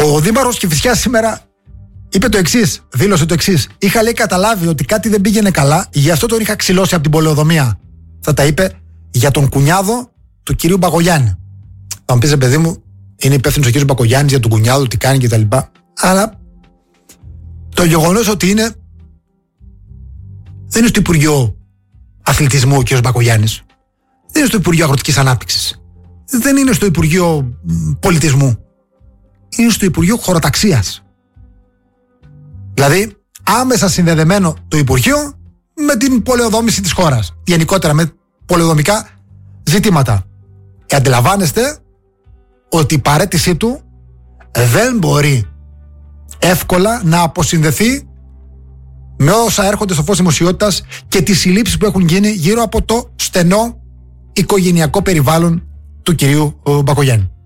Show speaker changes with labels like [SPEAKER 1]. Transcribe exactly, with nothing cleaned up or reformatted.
[SPEAKER 1] Ο δήμαρχος Κηφισιάς σήμερα είπε το εξής, δήλωσε το εξής. Είχα, λέει, καταλάβει ότι κάτι δεν πήγαινε καλά, γι' αυτό τον είχα ξυλώσει από την πολεοδομία. Θα τα είπε για τον κουνιάδο του κυρίου Μπακογιάννη. Θα μου πεις, παιδί μου, είναι υπεύθυνος ο κύριος Μπακογιάννης για τον κουνιάδο, τι κάνει κτλ. Αλλά το γεγονός ότι είναι. Δεν είναι στο Υπουργείο Αθλητισμού ο κύριος Μπακογιάννης. Δεν είναι στο Υπουργείο Αγροτικής Ανάπτυξης. Δεν είναι στο Υπουργείο Πολιτισμού. Είναι στο Υπουργείο Χωροταξίας. Δηλαδή, άμεσα συνδεδεμένο το Υπουργείο με την πολεοδόμηση της χώρας. Γενικότερα με πολεοδομικά ζητήματα. Και αντιλαμβάνεστε ότι η παραίτησή του δεν μπορεί εύκολα να αποσυνδεθεί με όσα έρχονται στο φως δημοσιότητας και τις συλλήψεις που έχουν γίνει γύρω από το στενό οικογενειακό περιβάλλον του κυρίου Μπακογιάννη.